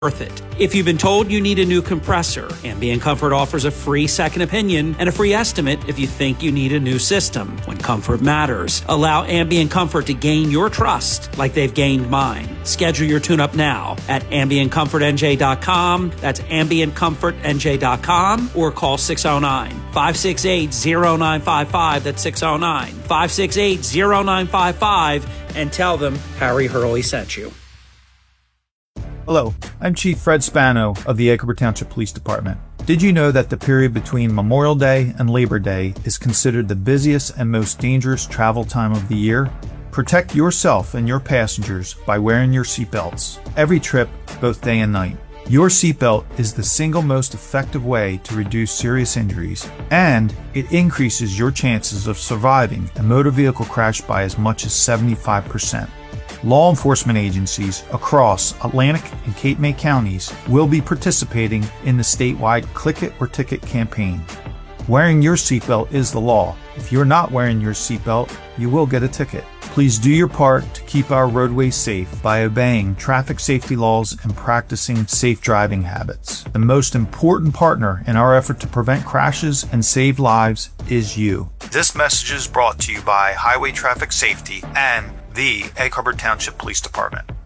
worth it. If you've been told you need a new compressor, Ambient Comfort offers a free second opinion and a free estimate if you think you need a new system. When comfort matters, allow Ambient Comfort to gain your trust like they've gained mine. Schedule your tune-up now at AmbientComfortNJ.com. That's AmbientComfortNJ.com or call 609-568-0955. That's 609-568-0955 and tell them Harry Hurley sent you. Hello, I'm Chief Fred Spano of the Egg Harbor Township Police Department. Did you know that the period between Memorial Day and Labor Day is considered the busiest and most dangerous travel time of the year? Protect yourself and your passengers by wearing your seatbelts every trip, both day and night. Your seatbelt is the single most effective way to reduce serious injuries, and it increases your chances of surviving a motor vehicle crash by as much as 75%. Law enforcement agencies across Atlantic and Cape May counties will be participating in the statewide Click It or Ticket campaign. Wearing your seatbelt is the law. If you're not wearing your seatbelt, you will get a ticket. Please do your part to keep our roadways safe by obeying traffic safety laws and practicing safe driving habits. The most important partner in our effort to prevent crashes and save lives is you. This message is brought to you by Highway Traffic Safety and the Egg Harbor Township Police Department.